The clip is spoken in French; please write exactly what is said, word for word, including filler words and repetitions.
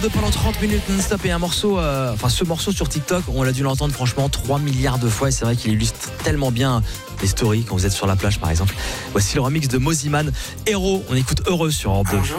deux pendant trente minutes non-stop et un morceau, euh, enfin ce morceau sur TikTok, on l'a dû l'entendre franchement trois milliards de fois et c'est vrai qu'il illustre tellement bien les stories quand vous êtes sur la plage par exemple. Voici le remix de Moziman, Héros, on écoute Heureux sur Europe deux.